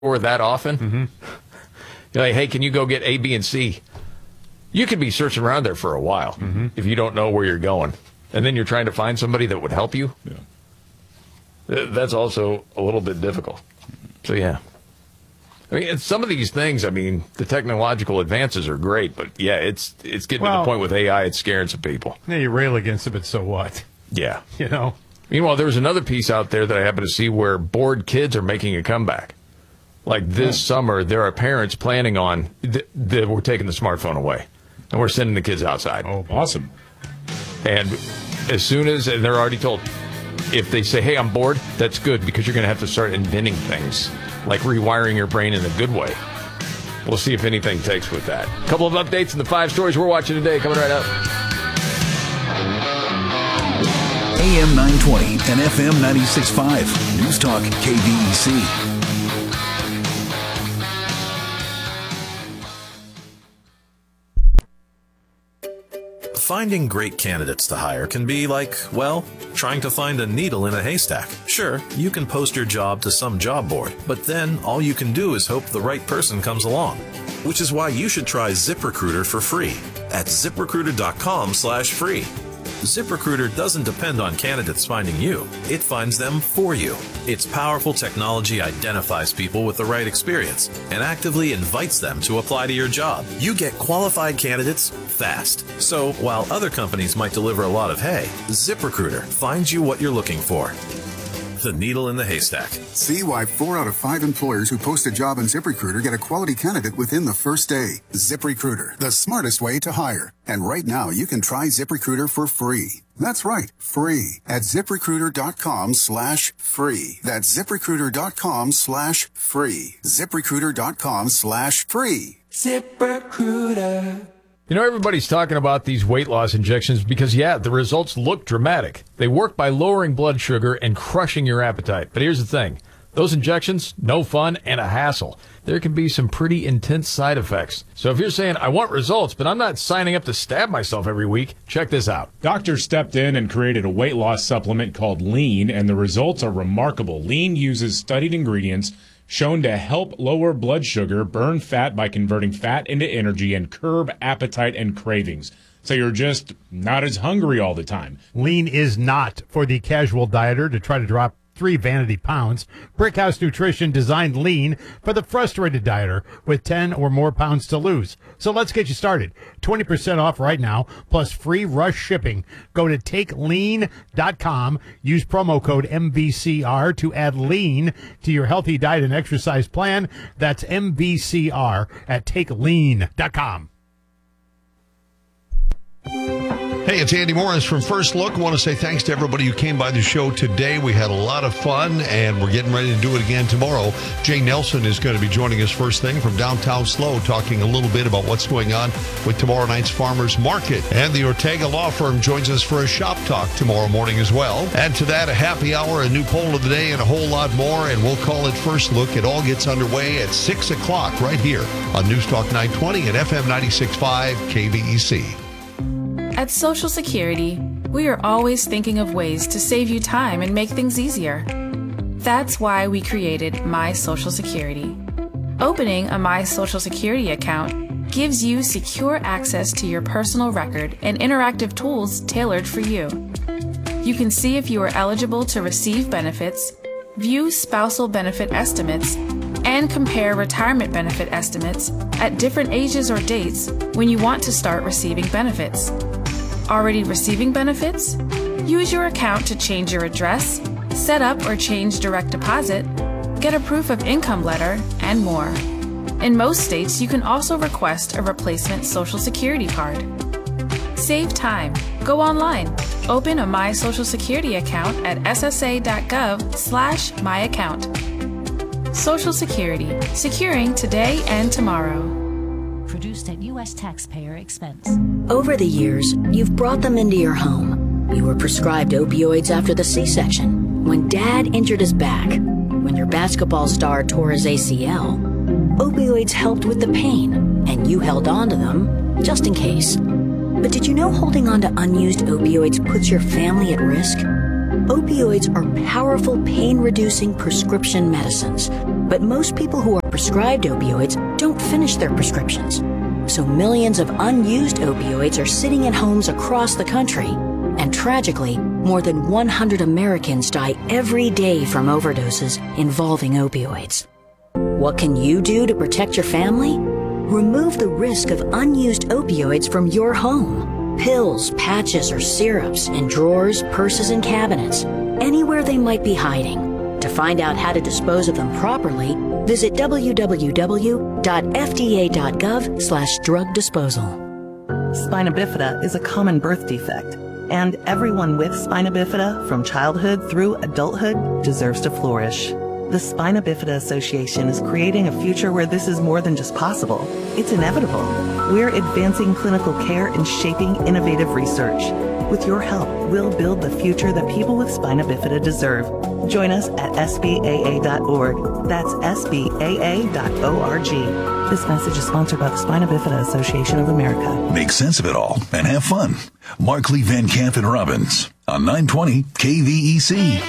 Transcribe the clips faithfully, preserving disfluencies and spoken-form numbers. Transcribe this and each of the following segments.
store that often. Mm-hmm. You're like, hey, can you go get A, B, and C? You could be searching around there for a while mm-hmm. if you don't know where you're going. And then you're trying to find somebody that would help you. Yeah. That's also a little bit difficult. So, yeah. I mean, it's some of these things, I mean, the technological advances are great, but, yeah, it's it's getting well, to the point with A I, it's scaring some people. Yeah, you rail against it, but so what? Yeah. You know? Meanwhile, there was another piece out there that I happened to see where bored kids are making a comeback. Like this oh. summer, there are parents planning on th- that we're taking the smartphone away, and we're sending the kids outside. Oh, awesome. And as soon as, and they're already told, if they say, hey, I'm bored, that's good, because you're going to have to start inventing things, like rewiring your brain in a good way. We'll see if anything takes with that. A couple of updates in the five stories we're watching today, coming right up. A M nine twenty and F M ninety-six point five. News Talk K V E C. Finding great candidates to hire can be like, well, trying to find a needle in a haystack. Sure, you can post your job to some job board, but then all you can do is hope the right person comes along. Which is why you should try ZipRecruiter for free at ZipRecruiter.com slash free. ZipRecruiter doesn't depend on candidates finding you. It finds them for you. Its powerful technology identifies people with the right experience and actively invites them to apply to your job. You get qualified candidates fast. So while other companies might deliver a lot of hay, ZipRecruiter finds you what you're looking for. The needle in the haystack. See why four out of five employers who post a job on ZipRecruiter get a quality candidate within the first day. ZipRecruiter, the smartest way to hire. And right now, you can try ZipRecruiter for free. That's right, free at ZipRecruiter.com slash free. That's ZipRecruiter.com slash free. ZipRecruiter.com slash free. ZipRecruiter. You know, everybody's talking about these weight loss injections because, yeah, the results look dramatic. They work by lowering blood sugar and crushing your appetite. But here's the thing. Those injections, no fun and a hassle. There can be some pretty intense side effects. So if you're saying, I want results, but I'm not signing up to stab myself every week, check this out. Doctors stepped in and created a weight loss supplement called Lean, and the results are remarkable. Lean uses studied ingredients shown to help lower blood sugar, burn fat by converting fat into energy, and curb appetite and cravings. So you're just not as hungry all the time. Lean is not for the casual dieter to try to drop three vanity pounds. Brickhouse Nutrition designed Lean for the frustrated dieter with ten or more pounds to lose. So let's get you started. twenty percent off right now, plus free rush shipping. Go to take lean dot com. Use promo code M V C R to add Lean to your healthy diet and exercise plan. That's M V C R at take lean dot com. Hey, it's Andy Morris from First Look. I want to say thanks to everybody who came by the show today. We had a lot of fun, and we're getting ready to do it again tomorrow. Jay Nelson is going to be joining us first thing from downtown Slow, talking a little bit about what's going on with tomorrow night's Farmers Market. And the Ortega Law Firm joins us for a shop talk tomorrow morning as well. Add to that a happy hour, a new poll of the day, and a whole lot more, and we'll call it First Look. It all gets underway at six o'clock right here on News Talk nine twenty and F M ninety-six point five K V E C. At Social Security, we are always thinking of ways to save you time and make things easier. That's why we created My Social Security. Opening a My Social Security account gives you secure access to your personal record and interactive tools tailored for you. You can see if you are eligible to receive benefits, view spousal benefit estimates, and compare retirement benefit estimates at different ages or dates when you want to start receiving benefits. Already receiving benefits? Use your account to change your address, set up or change direct deposit, get a proof of income letter, and more. In most states, you can also request a replacement Social Security card. Save time. Go online. Open a My Social Security account at ssa.gov slash my account. Social Security. Securing today and tomorrow. Produced at U S taxpayer expense. Over the years, you've brought them into your home. You were prescribed opioids after the C-section, when Dad injured his back, when your basketball star tore his A C L. Opioids helped with the pain, and you held on to them just in case. But did you know holding on to unused opioids puts your family at risk? Opioids are powerful pain-reducing prescription medicines, but most people who are prescribed opioids don't finish their prescriptions. So millions of unused opioids are sitting in homes across the country. And tragically, more than one hundred Americans die every day from overdoses involving opioids. What can you do to protect your family? Remove the risk of unused opioids from your home. Pills, patches, or syrups in drawers, purses, and cabinets, anywhere they might be hiding. To find out how to dispose of them properly, visit w w w dot f d a dot gov slash drug disposal. Spina bifida is a common birth defect, and everyone with spina bifida from childhood through adulthood deserves to flourish. The Spina Bifida Association is creating a future where this is more than just possible. It's inevitable. We're advancing clinical care and shaping innovative research. With your help, we'll build the future that people with spina bifida deserve. Join us at S B A A dot org. That's S B A A dot org. This message is sponsored by the Spina Bifida Association of America. Make sense of it all and have fun. Markley, Van Camp, and Robbins on nine twenty K V E C.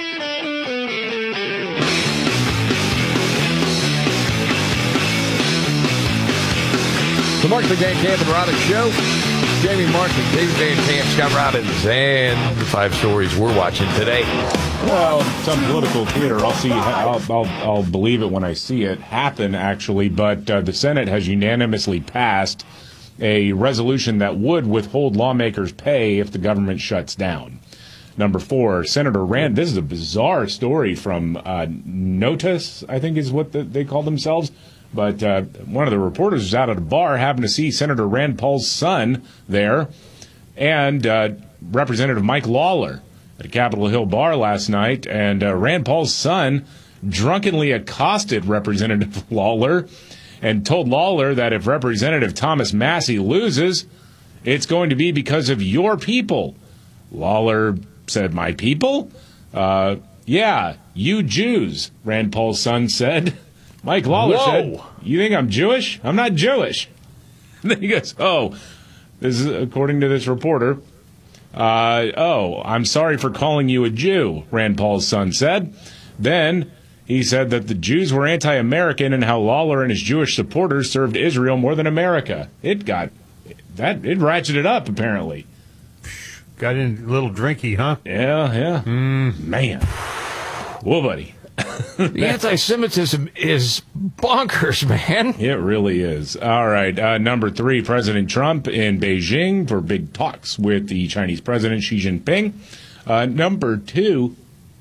The Markley, Van Camp, and Robbins Show. Jamie Markley, David Van Camp, Scott Robbins, and the five stories we're watching today. Well, some political theater. I'll see. I'll, I'll, I'll believe it when I see it happen, actually. But uh, the Senate has unanimously passed a resolution that would withhold lawmakers' pay if the government shuts down. Number four, Senator Rand. This is a bizarre story from uh, Notice, I think is what the, they call themselves. But uh, one of the reporters was out at a bar, happened to see Senator Rand Paul's son there, and uh, Representative Mike Lawler at a Capitol Hill bar last night. And uh, Rand Paul's son drunkenly accosted Representative Lawler and told Lawler that if Representative Thomas Massie loses, it's going to be because of your people. Lawler said, "My people? Uh, yeah, you Jews," Rand Paul's son said. Mike Lawler Whoa. said, "You think I'm Jewish? I'm not Jewish." And then he goes, "Oh, this is according to this reporter. Uh, oh, I'm sorry for calling you a Jew," Rand Paul's son said. Then he said that the Jews were anti-American and how Lawler and his Jewish supporters served Israel more than America. It got that it ratcheted up apparently. Got in a little drinky, huh? Yeah, yeah. Mm. Man, whoa, buddy. The anti-Semitism is bonkers, man. It really is. All right. Uh, number three, President Trump in Beijing for big talks with the Chinese President Xi Jinping. Uh, number two,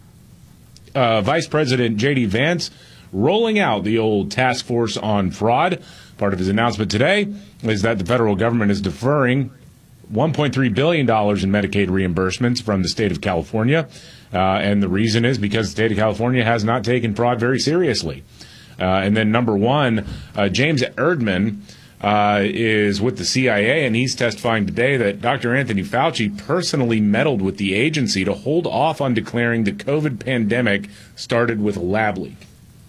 uh, Vice President J D Vance rolling out the old task force on fraud. Part of his announcement today is that the federal government is deferring one point three billion dollars in Medicaid reimbursements from the state of California. Uh, and the reason is because the state of California has not taken fraud very seriously. Uh, and then number one, uh, James Erdman uh, is with the C I A, and he's testifying today that Doctor Anthony Fauci personally meddled with the agency to hold off on declaring the COVID pandemic started with a lab leak.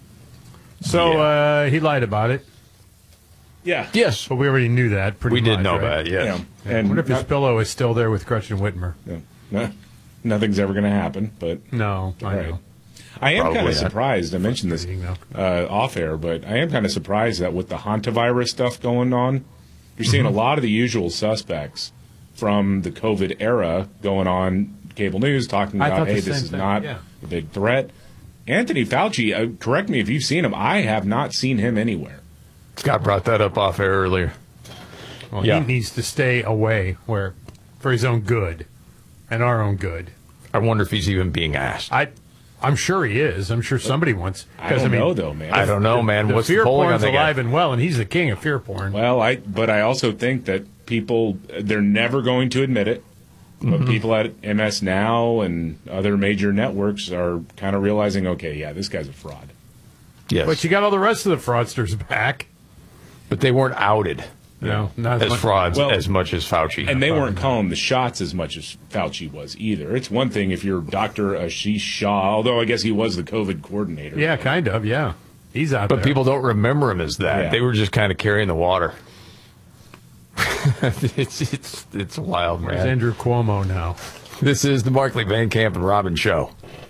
So Yeah. uh, he lied about it. Yeah. Yes. But we already knew that pretty We much. did know right? that, yes. Yeah. And And what if his not- pillow is still there with Gretchen Whitmer? Yeah. No, nothing's ever going to happen, but No, I Right. know. I am Probably kind of not. surprised. I mentioned this uh, off air, but I am kind of surprised that with the hantavirus stuff going on, you're seeing Mhm. a lot of the usual suspects from the COVID era going on cable news talking I about, thought the hey, same this is thing, not yeah. a big threat. Anthony Fauci, uh, correct me if you've seen him. I have not seen him anywhere. Scott brought that up off air earlier. Well, Yeah. he needs to stay away where for his own good and our own good. I wonder if he's even being asked. I, I'm sure he is. I'm sure somebody wants. I don't I mean, know, though, man. I don't know, man. The What's the fear polling on porn's that guy? alive and well, and he's the king of fear porn. Well, I but I also think that people, they're never going to admit it. But Mhm. people at M S Now and other major networks are kind of realizing, okay, yeah, this guy's a fraud. Yes. But you got all the rest of the fraudsters back. But they weren't outed. No, not as much. frauds Well, as much as Fauci. And they weren't calling the shots as much as Fauci was either. It's one thing if you're Doctor Ashish Shah, although I guess he was the COVID coordinator. Yeah, kind of. Yeah, he's out But there. people don't remember him as that. Yeah. They were just kind of carrying the water. it's it's it's wild, Where's man. Andrew Cuomo now? This is the Markley, Van Camp, and Robbins Show.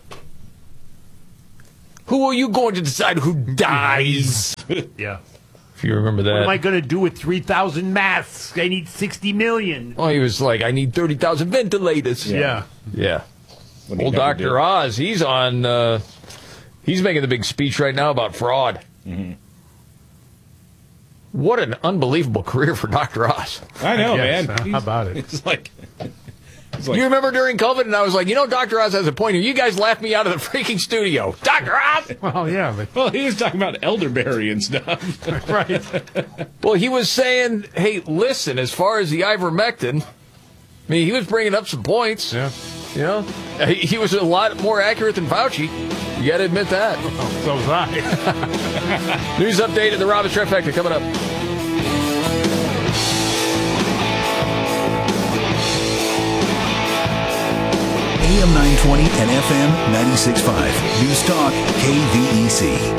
Who are you going to decide who dies? Yeah. If you remember that. What am I going to do with three thousand masks? I need sixty million. Oh, he was like, I need thirty thousand ventilators. Yeah. Yeah. When he Old never Doctor did. Oz, he's on, uh, he's making the big speech right now about fraud. Mm-hmm. What an unbelievable career for Doctor Oz. I know, Yes, man. uh, how about it? It's like, it's like You remember during COVID, and I was like, you know, Doctor Oz has a point here. You guys laughed me out of the freaking studio. Doctor Oz! Well, yeah, but well, he was talking about elderberry and stuff. right. Well, he was saying, hey, listen, as far as the ivermectin, I mean, he was bringing up some points. Yeah. You know, he, he was a lot more accurate than Fauci. You got to admit that. Oh, so was I. News update at the Robbins Trifecta coming up. A M nine twenty and F M ninety-six point five. News Talk K V E C.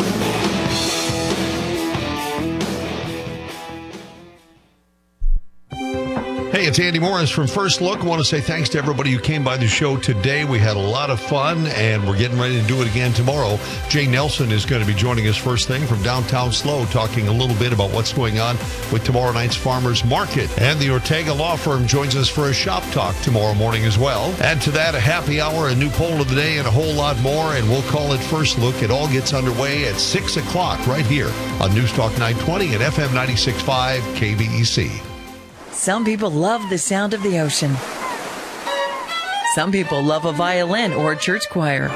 Hey, it's Andy Morris from First Look. I want to say thanks to everybody who came by the show today. We had a lot of fun, and we're getting ready to do it again tomorrow. Jay Nelson is going to be joining us first thing from downtown Slow, talking a little bit about what's going on with tomorrow night's Farmers Market. And the Ortega Law Firm joins us for a shop talk tomorrow morning as well. Add to that a happy hour, a new poll of the day, and a whole lot more, and we'll call it First Look. It all gets underway at six o'clock right here on News Talk nine twenty and F M ninety-six point five K V E C. Some people love the sound of the ocean. Some people love a violin or a church choir.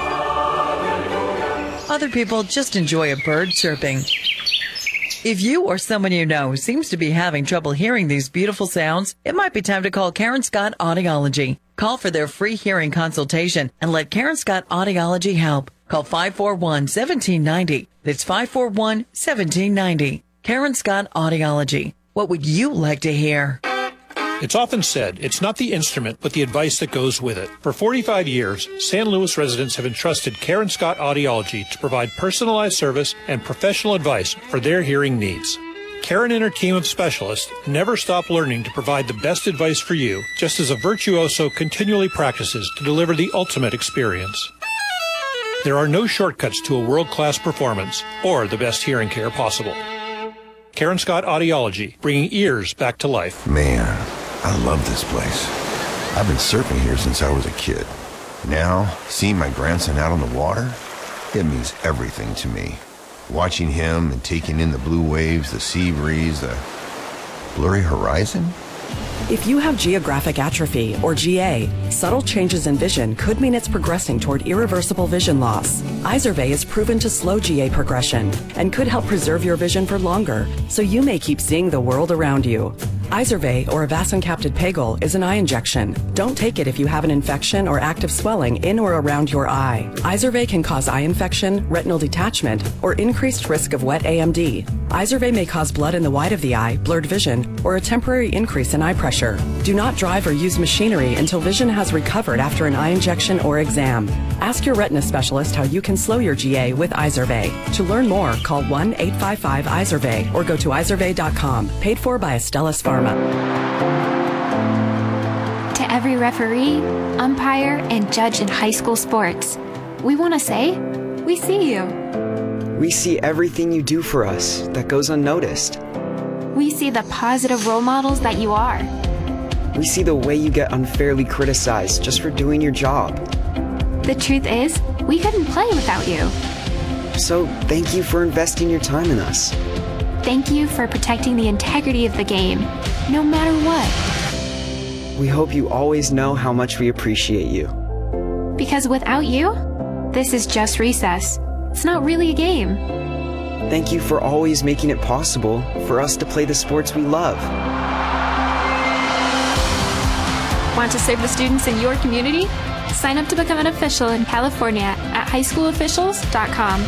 Other people just enjoy a bird chirping. If you or someone you know seems to be having trouble hearing these beautiful sounds, it might be time to call Karen Scott Audiology. Call for their free hearing consultation and let Karen Scott Audiology help. Call five four one, one seven nine zero. That's five four one, one seven nine zero. Karen Scott Audiology. What would you like to hear? It's often said, it's not the instrument, but the advice that goes with it. For forty-five years, San Luis residents have entrusted Karen Scott Audiology to provide personalized service and professional advice for their hearing needs. Karen and her team of specialists never stop learning to provide the best advice for you, just as a virtuoso continually practices to deliver the ultimate experience. There are no shortcuts to a world-class performance or the best hearing care possible. Karen Scott Audiology, bringing ears back to life. Man, I love this place. I've been surfing here since I was a kid. Now, seeing my grandson out on the water, it means everything to me. Watching him and taking in the blue waves, the sea breeze, the blurry horizon. If you have geographic atrophy, or G A, subtle changes in vision could mean it's progressing toward irreversible vision loss. Izervay is proven to slow G A progression and could help preserve your vision for longer, so you may keep seeing the world around you. Izervay, or avacincaptad pegol, is an eye injection. Don't take it if you have an infection or active swelling in or around your eye. Izervay can cause eye infection, retinal detachment, or increased risk of wet A M D. Izervay may cause blood in the white of the eye, blurred vision, or a temporary increase in eye pressure. Do not drive or use machinery until vision has recovered after an eye injection or exam. Ask your retina specialist how you can slow your G A with Izervay. To learn more, call one eight five five Izervay or go to izervay dot com. Paid for by Astellas Pharma. To every referee, umpire, and judge in high school sports, we want to say, we see you. We see everything you do for us that goes unnoticed. We see the positive role models that you are. We see the way you get unfairly criticized just for doing your job. The truth is, we couldn't play without you. So thank you for investing your time in us. Thank you for protecting the integrity of the game, no matter what. We hope you always know how much we appreciate you. Because without you, this is just recess. It's not really a game. Thank you for always making it possible for us to play the sports we love. Want to serve the students in your community? Sign up to become an official in California at high school officials dot com.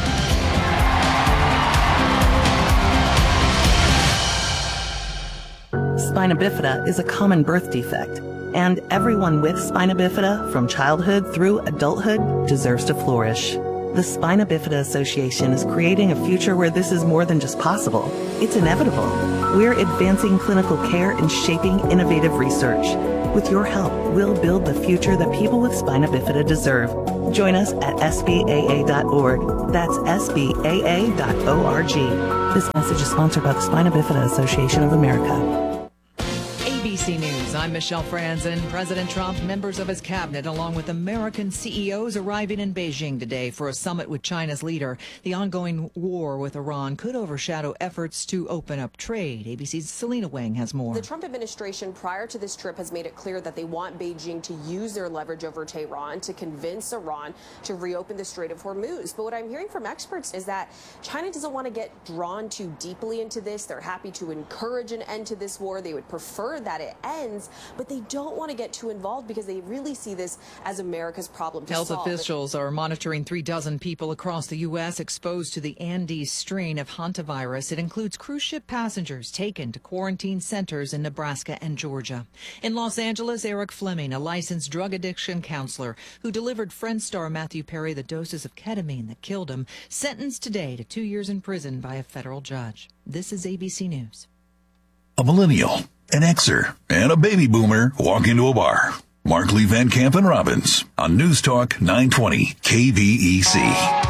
Spina bifida is a common birth defect, and everyone with spina bifida from childhood through adulthood deserves to flourish. The Spina Bifida Association is creating a future where this is more than just possible. It's inevitable. We're advancing clinical care and shaping innovative research. With your help, we'll build the future that people with spina bifida deserve. Join us at S B A A dot org. That's S B A A dot org. This message is sponsored by the Spina Bifida Association of America. A B C News, I'm Michelle Franzen. President Trump, members of his cabinet, along with American C E Os arriving in Beijing today for a summit with China's leader. The ongoing war with Iran could overshadow efforts to open up trade. A B C's Selena Wang has more. The Trump administration prior to this trip has made it clear that they want Beijing to use their leverage over Tehran to convince Iran to reopen the Strait of Hormuz. But what I'm hearing from experts is that China doesn't want to get drawn too deeply into this. They're happy to encourage an end to this war. They would prefer that it ends, but they don't want to get too involved because they really see this as America's problem to Health solve. officials are monitoring three dozen people across the U S exposed to the Andes strain of hantavirus. It includes cruise ship passengers taken to quarantine centers in Nebraska and Georgia. In Los Angeles, Eric Fleming, a licensed drug addiction counselor who delivered Friend star Matthew Perry the doses of ketamine that killed him, sentenced today to two years in prison by a federal judge. This is A B C News. A millennial, an Xer, and a baby boomer walk into a bar. Markley, Van Camp, and Robbins on News Talk nine twenty K V E C.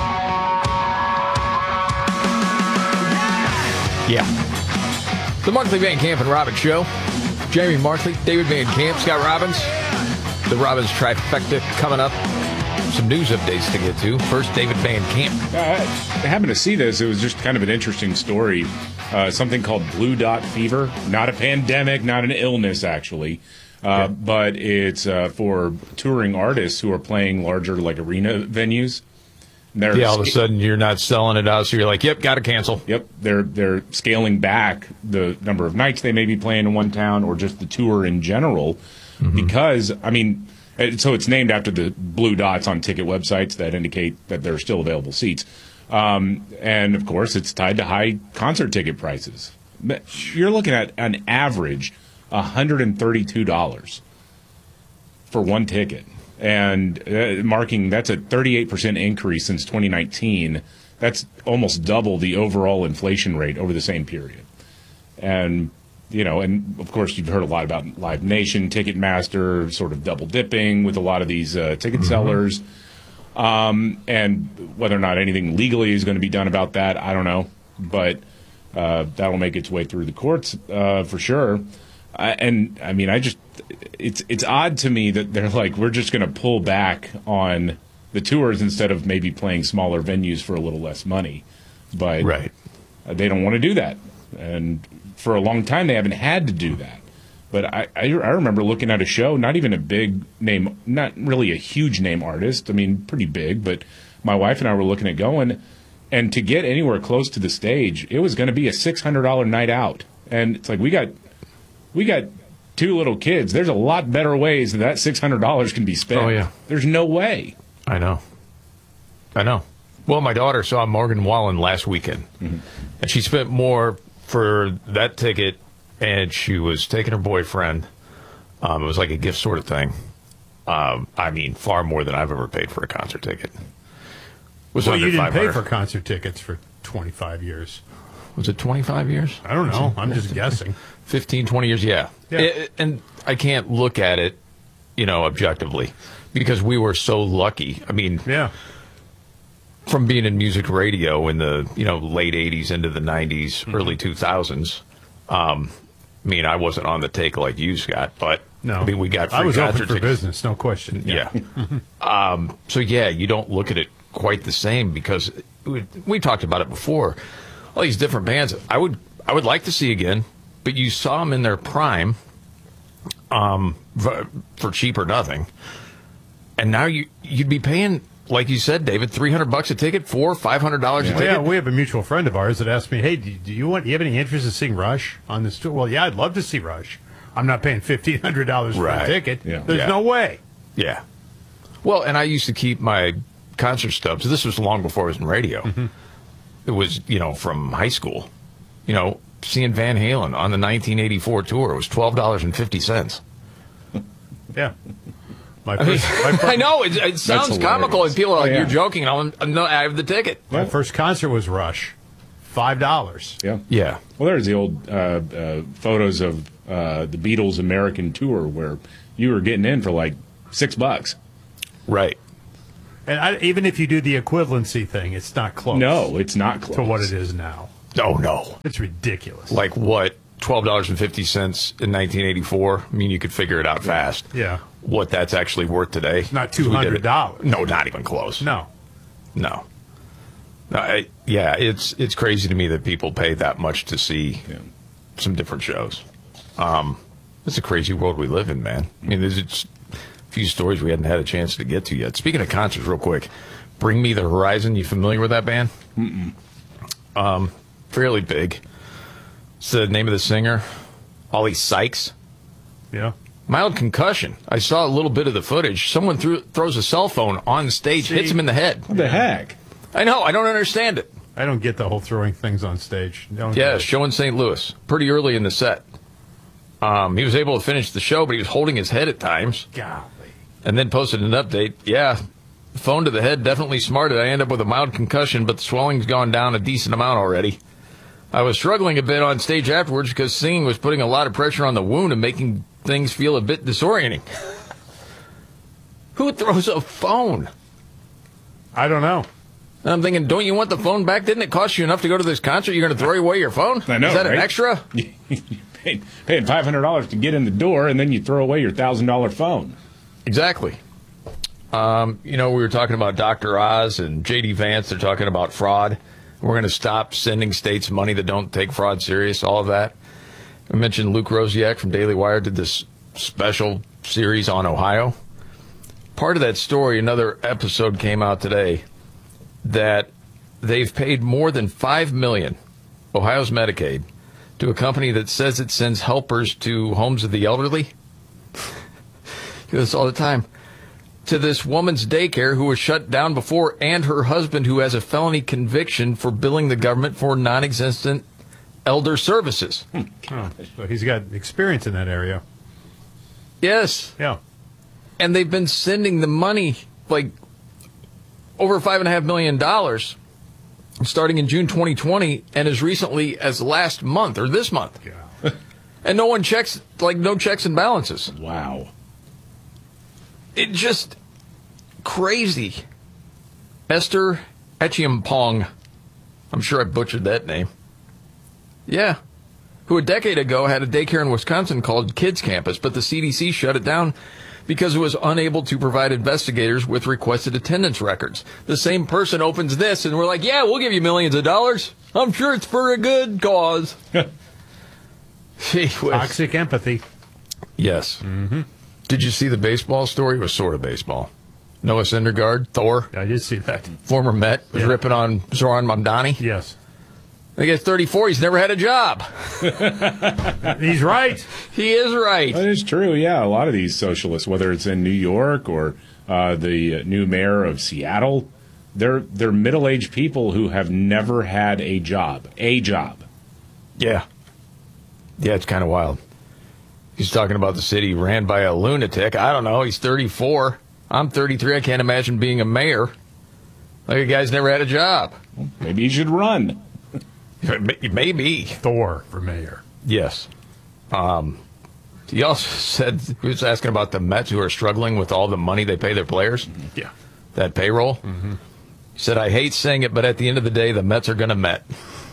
Yeah. The Markley, Van Camp, and Robbins Show. Jamie Markley, David Van Camp, Scott Robbins. The Robbins trifecta coming up. Some news updates to get to. First, David Van Camp. Uh, I happened to see this. It was just kind of an interesting story. Uh, something called Blue Dot Fever. Not a pandemic, not an illness, actually. Uh, yeah. But it's uh, for touring artists who are playing larger, like, arena venues. They're yeah, all of a sudden you're not selling it out, so you're like, yep, got to cancel. Yep, they're they're scaling back the number of nights they may be playing in one town or just the tour in general. Mm-hmm. Because, I mean, so it's named after the blue dots on ticket websites that indicate that there are still available seats. Um, and, of course, it's tied to high concert ticket prices. You're looking at an average one hundred thirty-two dollars for one ticket. And uh, marking, that's a thirty-eight percent increase since twenty nineteen. That's almost double the overall inflation rate over the same period. And, you know, and, of course, you've heard a lot about Live Nation, Ticketmaster, sort of double dipping with a lot of these uh, ticket mm-hmm. sellers. Um, and whether or not anything legally is going to be done about that, I don't know. But uh, that'll make its way through the courts uh, for sure. I, and, I mean, I just it's it's odd to me that they're like, we're just going to pull back on the tours instead of maybe playing smaller venues for a little less money. But right. uh, they don't want to do that. And for a long time, they haven't had to do that. But I, I, I remember looking at a show, not even a big name, not really a huge name artist. I mean, pretty big. But my wife and I were looking at going. And to get anywhere close to the stage, it was going to be a six hundred dollars night out. And it's like, we got we got two little kids. There's a lot better ways that that six hundred dollars can be spent. Oh, yeah. There's no way. I know. I know. Well, my daughter saw Morgan Wallen last weekend. Mm-hmm. And she spent more for that ticket. And she was taking her boyfriend. Um, it was like a gift sort of thing. Um, I mean, far more than I've ever paid for a concert ticket. Was well, you didn't pay for concert tickets for twenty-five years. Was it twenty-five years? I don't know. I'm just guessing. fifteen, twenty years, yeah. yeah. It, and I can't look at it, you know, objectively. Because we were so lucky. I mean, yeah. From being in music radio in the, you know, late eighties into the nineties, mm-hmm. early two thousands. Um, I mean, I wasn't on the take like you, Scott, but no. I mean, we got free I was concert open for tickets. business, no question. Yeah. yeah. um, so, yeah, you don't look at it quite the same because we, we talked about it before. All these different bands, I would I would like to see again, but you saw them in their prime um, for, for cheap or nothing. And now you, you'd be paying, like you said, David, three hundred bucks a ticket, four, five hundred dollars yeah. a ticket. Yeah, we have a mutual friend of ours that asked me, "Hey, do, do you want? Do you have any interest in seeing Rush on this tour?" Well, yeah, I'd love to see Rush. I'm not paying fifteen hundred dollars right. for a ticket. Yeah. There's yeah. no way. Yeah. Well, and I used to keep my concert stubs. This was long before I was in radio. Mm-hmm. It was, you know, from high school. You know, seeing Van Halen on the nineteen eighty-four tour, it was twelve dollars and fifty cents. Yeah. My I, mean, first, my first, I know it, it sounds comical, and people are like, Oh, yeah. "You're joking." And I'm, no, I have the ticket. My first concert was Rush, five dollars. Yeah, yeah. Well, there's the old uh, uh, photos of uh, the Beatles' American tour where you were getting in for like six bucks. Right. And I, even if you do the equivalency thing, it's not close. No, it's not close to what it is now. Oh no, it's ridiculous. Like what? Twelve dollars and fifty cents in nineteen eighty-four. I mean, you could figure it out fast. Yeah. What that's actually worth today? Not two hundred dollars. No, not even close. No. No. No. I, yeah, it's it's crazy to me that people pay that much to see yeah. some different shows. Um, it's a crazy world we live in, man. I mean, there's just a few stories we hadn't had a chance to get to yet. Speaking of concerts, real quick, Bring Me the Horizon. You familiar with that band? Mm-mm. Um, fairly big. It's the name of the singer, Ollie Sykes. Yeah. Mild concussion. I saw a little bit of the footage. Someone threw, throws a cell phone on stage, See? hits him in the head. What the heck? I know. I don't understand it. I don't get the whole throwing things on stage. Don't Yeah, show in Saint Louis. Pretty early in the set. Um, he was able to finish the show, but he was holding his head at times. Golly. And then posted an update. Yeah, phone to the head definitely smarted. I end up with a mild concussion, but the swelling's gone down a decent amount already. I was struggling a bit on stage afterwards because singing was putting a lot of pressure on the wound and making things feel a bit disorienting. Who throws a phone? I don't know. And I'm thinking, don't you want the phone back? Didn't it cost you enough to go to this concert? You're going to throw away your phone? I know, Is that right? an extra? Paying paying five hundred dollars to get in the door, and then you throw away your one thousand dollars phone. Exactly. Um, you know, we were talking about Doctor Oz and J D Vance. They're talking about fraud. We're going to stop sending states money that don't take fraud serious, all of that. I mentioned Luke Rosiak from Daily Wire did this special series on Ohio. Part of that story, another episode came out today, that they've paid more than five million dollars, Ohio's Medicaid, to a company that says it sends helpers to homes of the elderly. Do this all the time. To this woman's daycare who was shut down before, and her husband who has a felony conviction for billing the government for non-existent elder services. Hmm. Oh, so he's got experience in that area. Yes. Yeah. And they've been sending the money, like, over five and a half million dollars starting in June twenty twenty and as recently as last month or this month. Yeah. And no one checks, like, no checks and balances. Wow. It just crazy. Esther Echiampong. I'm sure I butchered that name. Yeah. Who a decade ago had a daycare in Wisconsin called Kids Campus, but the C D C shut it down because it was unable to provide investigators with requested attendance records. The same person opens this, and we're like, yeah, we'll give you millions of dollars. I'm sure it's for a good cause. Toxic empathy. Yes. Mm-hmm. Did you see the baseball story? It was sort of baseball. Noah Syndergaard, Thor. I did see that. Former Met, was Yeah. ripping on Zoran Mamdani. Yes. I think at thirty-four, he's never had a job. He's right. He is right. That is true, yeah. A lot of these socialists, whether it's in New York or uh, the new mayor of Seattle, they're, they're middle-aged people who have never had a job. A job. Yeah. Yeah, it's kind of wild. He's talking about the city ran by a lunatic. I don't know. He's thirty-four. I'm thirty-three. I can't imagine being a mayor. Like a guy's never had a job. Well, maybe he should run. Maybe. Thor for mayor. Yes. Um, he also said, he was asking about the Mets who are struggling with all the money they pay their players. Yeah. That payroll. Mm-hmm. He said, I hate saying it, but at the end of the day, the Mets are going to Met.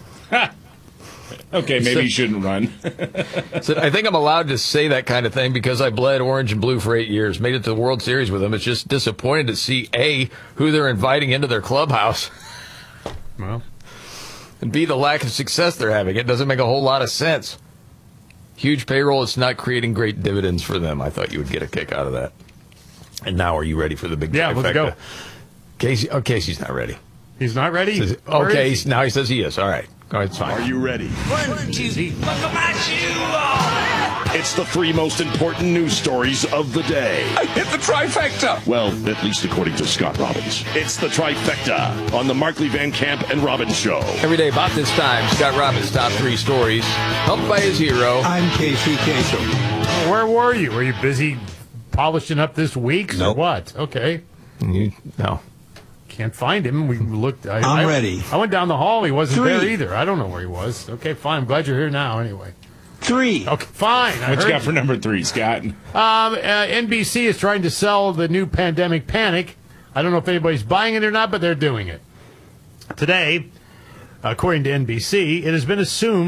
Okay, maybe he shouldn't run. Said, I think I'm allowed to say that kind of thing because I bled orange and blue for eight years, made it to the World Series with them. It's just disappointing to see, A, who they're inviting into their clubhouse. Well. And B, the lack of success they're having. It doesn't make a whole lot of sense. Huge payroll. It's not creating great dividends for them. I thought you would get a kick out of that. And now are you ready for the big Yeah, let's trifecta? go. Casey, oh, Casey's not ready. He's not ready? Says, Where okay, is he? now he says he is. All right. All right, it's fine. Are you ready? One, two, Easy. buckle my shoe on. It's the three most important news stories of the day. I hit the trifecta. Well, at least according to Scott Robbins. It's the trifecta on the Markley Van Camp and Robbins Show. Every day about this time, Scott Robbins' top three stories, helped by his hero. I'm Casey Kasem. Where were you? Were you busy polishing up this week or Nope. what? Okay. You, no. Can't find him. We looked. I, I'm I, ready. I went down the hall. He wasn't Three. there either. I don't know where he was. Okay, fine. I'm glad you're here now anyway. Three. Okay, fine. I What you heard got for number three, Scott? Um, uh, N B C is trying to sell the new Pandemic Panic. I don't know if anybody's buying it or not, but they're doing it. Today, according to N B C, it has been assumed